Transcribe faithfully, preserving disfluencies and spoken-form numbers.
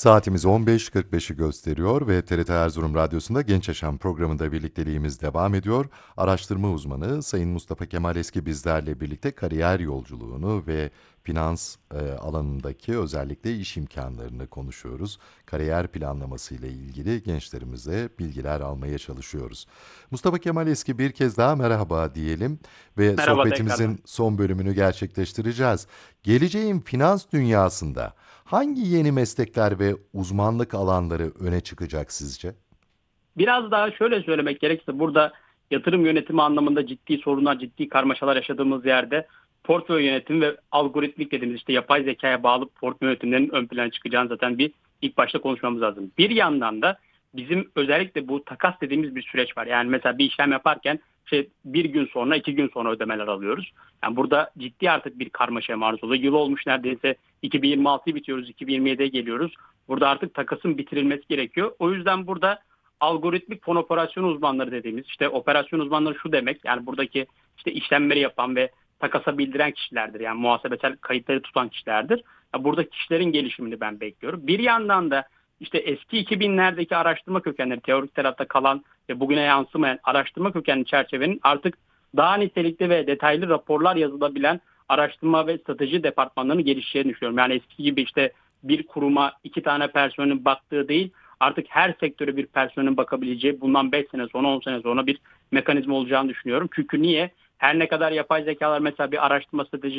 Saatimiz on beş kırk beşi gösteriyor ve T R T Erzurum Radyosu'nda Genç Yaşam programında birlikteliğimiz devam ediyor. Araştırma uzmanı Sayın Mustafa Kemal Eski bizlerle birlikte kariyer yolculuğunu ve finans e, alanındaki özellikle iş imkanlarını konuşuyoruz. Kariyer planlaması ile ilgili gençlerimize bilgiler almaya çalışıyoruz. Mustafa Kemal Eski, bir kez daha merhaba diyelim ve Merhaba tekrardan. sohbetimizin son bölümünü gerçekleştireceğiz. Geleceğin finans dünyasında hangi yeni meslekler ve uzmanlık alanları öne çıkacak sizce? Biraz daha şöyle söylemek gerekirse burada yatırım yönetimi anlamında ciddi sorunlar, ciddi karmaşalar yaşadığımız yerde portföy yönetimi ve algoritmik dediğimiz işte yapay zekaya bağlı portföy yönetimlerinin ön plana çıkacağını zaten bir ilk başta konuşmamız lazım. Bir yandan da bizim özellikle bu takas dediğimiz bir süreç var. Yani mesela bir işlem yaparken şey bir gün sonra iki gün sonra ödemeler alıyoruz. Yani burada ciddi artık bir karmaşaya maruz oluyor. Yıl olmuş neredeyse iki bin yirmi altıyı bitiyoruz, iki bin yirmi yediye geliyoruz. Burada artık takasın bitirilmesi gerekiyor. O yüzden burada algoritmik fon operasyon uzmanları dediğimiz işte operasyon uzmanları şu demek, yani buradaki işte işlemleri yapan ve takasa bildiren kişilerdir. Yani muhasebesel kayıtları tutan kişilerdir. Ya burada kişilerin gelişimini ben bekliyorum. Bir yandan da işte eski iki binlerdeki araştırma kökenleri, teorik tarafta kalan ve bugüne yansımayan araştırma kökenli çerçevenin artık daha nitelikli ve detaylı raporlar yazılabilen araştırma ve strateji departmanlarının gelişeceğini düşünüyorum. Yani eski gibi işte bir kuruma iki tane personelin baktığı değil, artık her sektöre bir personelin bakabileceği, bundan beş sene sonra on sene sonra bir mekanizma olacağını düşünüyorum. Çünkü niye? Her ne kadar yapay zekalar mesela bir araştırma stratejisi